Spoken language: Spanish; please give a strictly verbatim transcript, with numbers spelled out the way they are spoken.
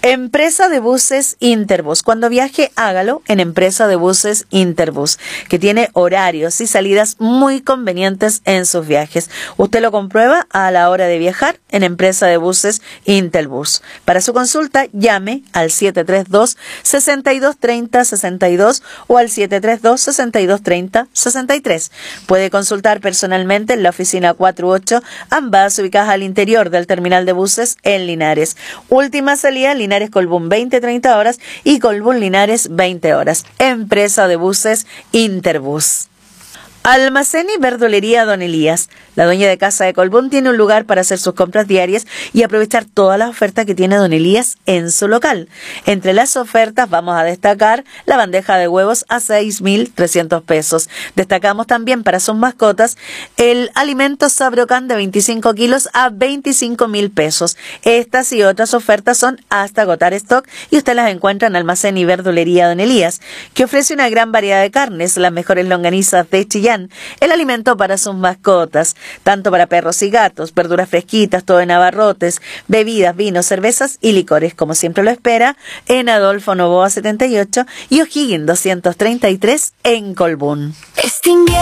Empresa de Buses Interbus. Cuando viaje, hágalo en Empresa de Buses Interbus, que tiene horarios y salidas muy convenientes en sus viajes. Usted lo comprueba a la hora de viajar en Empresa de Buses Interbus. Para su consulta, llame al siete tres dos, seis dos tres cero, seis dos o al siete tres dos, seis dos tres cero, seis tres. Puede consultar personalmente en la oficina cuatro ocho, ambas ubicadas al interior del terminal de buses en Linares. Última salida, Linares Colbún veinte a treinta horas y Colbún Linares veinte horas. Empresa de Buses Interbus. Almacén y verdulería Don Elías. La dueña de casa de Colbún tiene un lugar para hacer sus compras diarias y aprovechar todas las ofertas que tiene Don Elías en su local. Entre las ofertas vamos a destacar la bandeja de huevos a seis mil trescientos pesos. Destacamos también para sus mascotas el alimento Sabrocán de veinticinco kilos a veinticinco mil pesos. Estas y otras ofertas son hasta agotar stock y usted las encuentra en Almacén y verdulería Don Elías, que ofrece una gran variedad de carnes, las mejores longanizas de Chillán, el alimento para sus mascotas, tanto para perros y gatos, verduras fresquitas, todo en abarrotes, bebidas, vinos, cervezas y licores, como siempre lo espera, en Adolfo Noboa setenta y ocho y O'Higgins doscientos treinta y tres en Colbún.